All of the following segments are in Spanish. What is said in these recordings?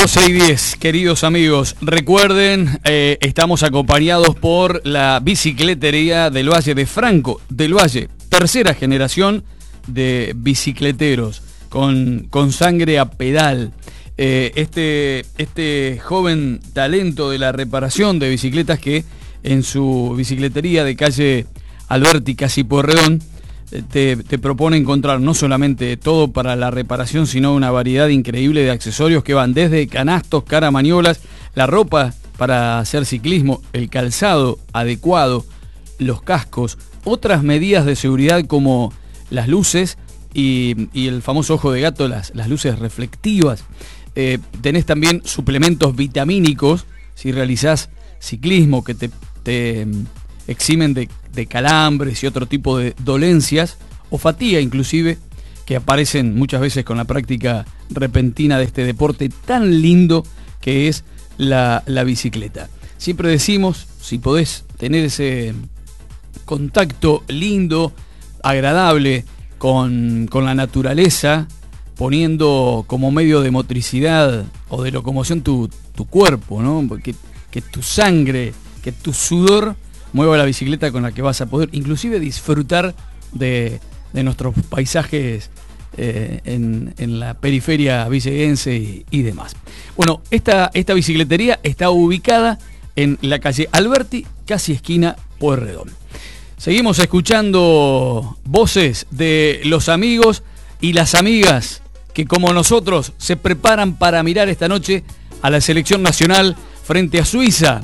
12:10, queridos amigos, recuerden, estamos acompañados por la bicicletería del Valle de Franco del Valle, tercera generación de bicicleteros con sangre a pedal. Este joven talento de la reparación de bicicletas que en su bicicletería de calle Alberti, casi Pueyrredón, te propone encontrar no solamente todo para la reparación, sino una variedad increíble de accesorios que van desde canastos, caramaniolas, la ropa para hacer ciclismo, el calzado adecuado, los cascos, otras medidas de seguridad como las luces y el famoso ojo de gato, las luces reflectivas. Tenés también suplementos vitamínicos si realizás ciclismo que te eximen de calambres y otro tipo de dolencias o fatiga inclusive, que aparecen muchas veces con la práctica repentina de este deporte tan lindo que es la bicicleta. Siempre decimos, si podés tener ese contacto lindo, agradable con la naturaleza, poniendo como medio de motricidad o de locomoción tu cuerpo, ¿no? Que tu sangre, que tu sudor mueva la bicicleta con la que vas a poder inclusive disfrutar de nuestros paisajes en la periferia villeguense y demás. Bueno, esta bicicletería está ubicada en la calle Alberti, casi esquina Pueyrredón. Seguimos escuchando voces de los amigos y las amigas que, como nosotros, se preparan para mirar esta noche a la selección nacional frente a Suiza,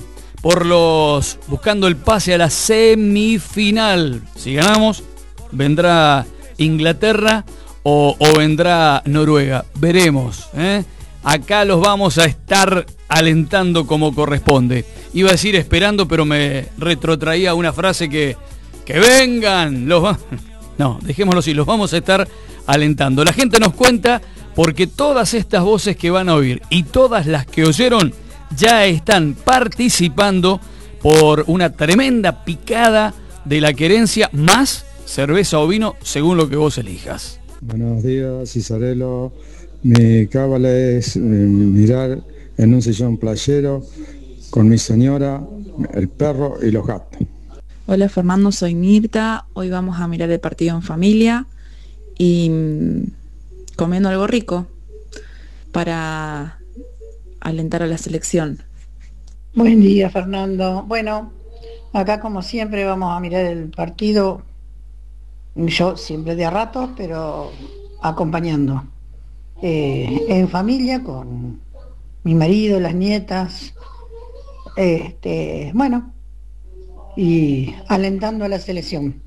buscando el pase a la semifinal. Si ganamos, vendrá Inglaterra o vendrá Noruega. Veremos, ¿eh? Acá los vamos a estar alentando como corresponde. Iba a decir esperando, pero me retrotraía una frase que vengan. No, dejémoslo así, los vamos a estar alentando. La gente nos cuenta porque todas estas voces que van a oír y todas las que oyeron ya están participando por una tremenda picada de la querencia más cerveza o vino según lo que vos elijas. Buenos días, Isarelo. Mi cábala es mirar en un sillón playero con mi señora, el perro y los gatos. Hola Fernando, soy Mirta. Hoy vamos a mirar el partido en familia y comiendo algo rico para alentar a la selección. Buen día, Fernando. Bueno, acá como siempre vamos a mirar el partido, yo siempre de a ratos, pero acompañando, en familia con mi marido, las nietas, bueno, y alentando a la selección,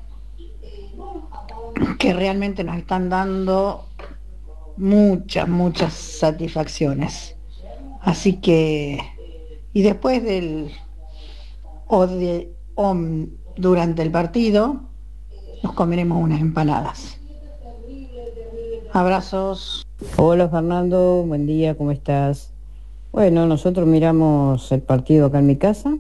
que realmente nos están dando muchas satisfacciones. Así que, y después durante el partido, nos comeremos unas empanadas. Abrazos. Hola Fernando, buen día, ¿cómo estás? Bueno, nosotros miramos el partido acá en mi casa.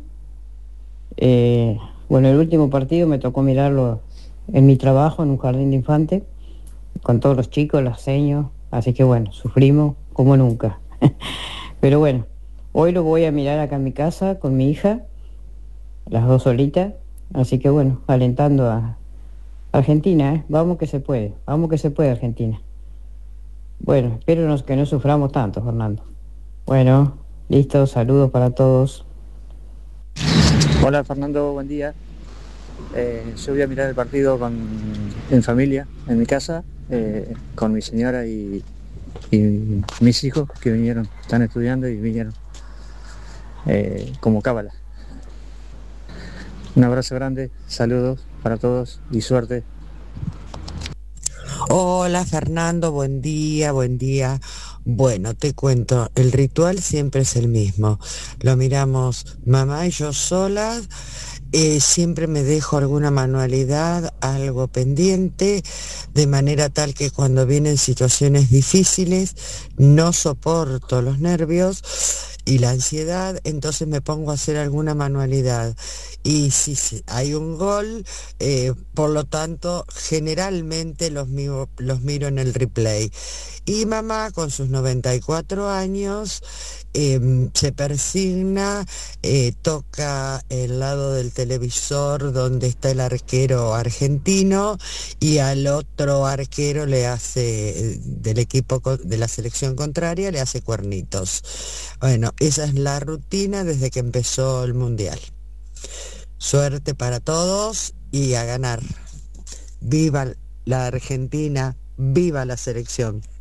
Bueno, el último partido me tocó mirarlo en mi trabajo, en un jardín de infantes, con todos los chicos, los seños, así que bueno, sufrimos como nunca. Pero bueno, hoy lo voy a mirar acá en mi casa con mi hija, las dos solitas, así que bueno, alentando a Argentina, vamos que se puede Argentina. Bueno, espero que no suframos tanto, Fernando. Bueno, listo, saludos para todos. Hola Fernando, buen día. Yo voy a mirar el partido en familia, en mi casa, con mi señora y mis hijos que vinieron, están estudiando y vinieron como cábala. Un abrazo grande, saludos para todos y suerte. Hola Fernando, buen día. Bueno, te cuento, el ritual siempre es el mismo. Lo miramos mamá y yo solas. Siempre me dejo alguna manualidad, algo pendiente, de manera tal que cuando vienen situaciones difíciles no soporto los nervios y la ansiedad, entonces me pongo a hacer alguna manualidad. Y si hay un gol, por lo tanto, generalmente los miro en el replay. Y mamá, con sus 94 años, se persigna, toca el lado del televisor donde está el arquero argentino y al otro arquero le hace, del equipo de la selección contraria, le hace cuernitos. Bueno, esa es la rutina desde que empezó el Mundial. Suerte para todos y a ganar. Viva la Argentina, viva la selección.